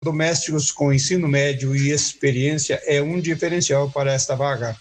domésticos com ensino médio e experiência é um diferencial para esta vaga.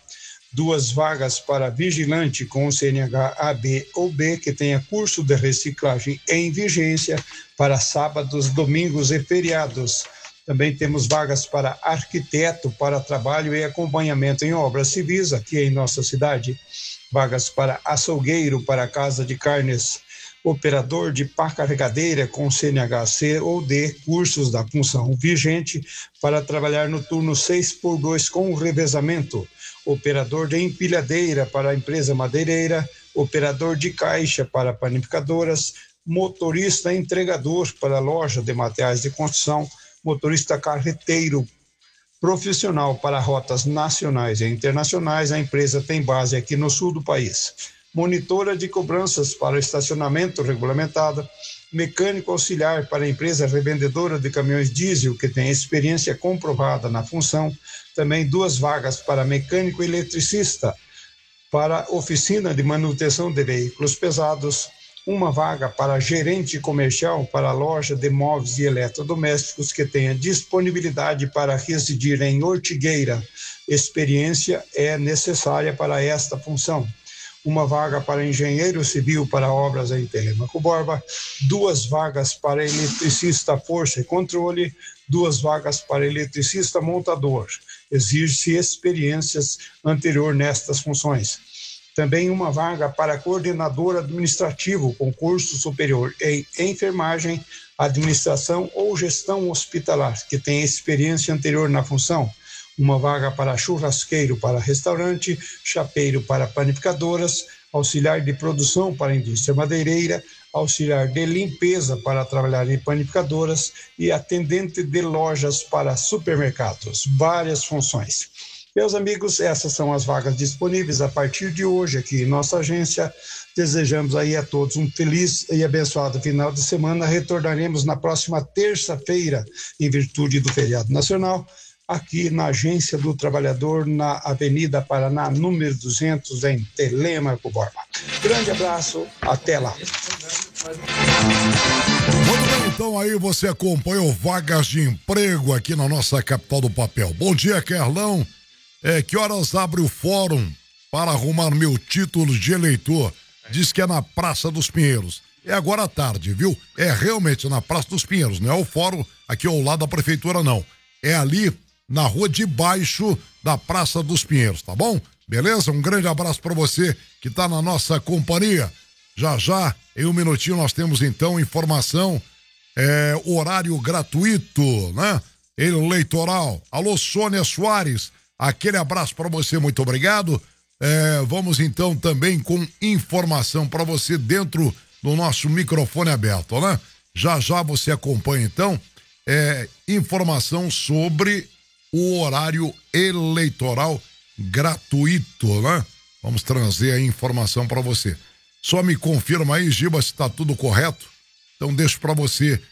2 vagas para vigilante com CNH AB ou B que tenha curso de reciclagem em vigência para sábados, domingos e feriados. Também temos vagas para arquiteto para trabalho e acompanhamento em obras civis aqui em nossa cidade. Vagas para açougueiro para casa de carnes. Operador de pá carregadeira com CNH-C ou D, cursos da função vigente para trabalhar no turno 6x2 com revezamento. Operador de empilhadeira para a empresa madeireira, operador de caixa para panificadoras, motorista entregador para a loja de materiais de construção, motorista carreteiro profissional para rotas nacionais e internacionais. A empresa tem base aqui no sul do país. Monitora de cobranças para estacionamento regulamentado, mecânico auxiliar para a empresa revendedora de caminhões diesel que tem experiência comprovada na função. Também 2 vagas para mecânico eletricista para oficina de manutenção de veículos pesados. 1 vaga para gerente comercial para a loja de móveis e eletrodomésticos que tenha disponibilidade para residir em Ortigueira. Experiência é necessária para esta função. 1 vaga para engenheiro civil para obras em Telêmaco Borba, 2 vagas para eletricista força e controle, 2 vagas para eletricista montador. Exige-se experiências anterior nestas funções. Também 1 vaga para coordenador administrativo com curso superior em enfermagem, administração ou gestão hospitalar, que tem experiência anterior na função. 1 vaga para churrasqueiro para restaurante, chapeiro para panificadoras, auxiliar de produção para a indústria madeireira, auxiliar de limpeza para trabalhar em panificadoras e atendente de lojas para supermercados. Várias funções. Meus amigos, essas são as vagas disponíveis a partir de hoje aqui em nossa agência. Desejamos aí a todos um feliz e abençoado final de semana. Retornaremos na próxima terça-feira, em virtude do feriado nacional, aqui na Agência do Trabalhador, na Avenida Paraná, número 200, em Telêmaco Borba. Grande abraço, até lá. Muito bem, então aí você acompanha o Vagas de Emprego aqui na nossa capital do papel. Bom dia, Carlão. Que horas abre o fórum para arrumar meu título de eleitor? Diz que é na Praça dos Pinheiros. É agora à tarde, viu? É realmente na Praça dos Pinheiros, não é o fórum aqui ao lado da prefeitura, não. É ali na rua de baixo da Praça dos Pinheiros, tá bom? Beleza? Um grande abraço para você que tá na nossa companhia. Já, em um minutinho, nós temos então informação, horário gratuito, né? Eleitoral. Alô, Sônia Soares, aquele abraço para você, muito obrigado. Vamos então também com informação para você dentro do nosso microfone aberto, né? Já você acompanha então informação sobre o horário eleitoral gratuito, né? Vamos trazer a informação para você. Só me confirma aí, Giba, se está tudo correto. Então deixo para você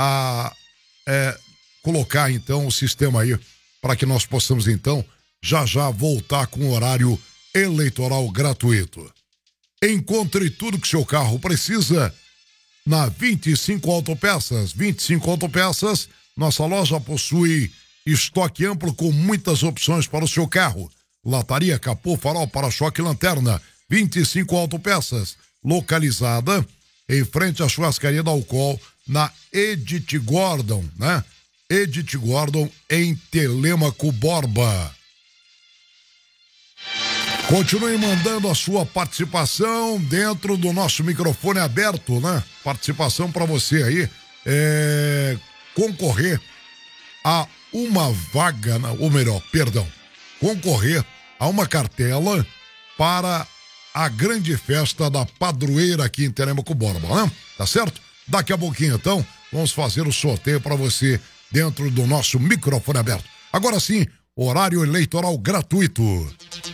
colocar então o sistema aí para que nós possamos então já voltar com o horário eleitoral gratuito. Encontre tudo que seu carro precisa na 25 Autopeças. 25 Autopeças, nossa loja possui estoque amplo com muitas opções para o seu carro. Lataria, capô, farol, para-choque e lanterna. 25 Autopeças, localizada em frente à churrascaria da Alcool, na Edith Gordon, né? Edith Gordon, em Telêmaco Borba. Continue mandando a sua participação dentro do nosso microfone aberto, né? Participação para você aí concorrer a uma vaga, ou melhor, concorrer a uma cartela para a grande festa da padroeira aqui em Telêmaco Borba, né? Tá certo? Daqui a pouquinho, então, vamos fazer o sorteio para você dentro do nosso microfone aberto. Agora sim, horário eleitoral gratuito.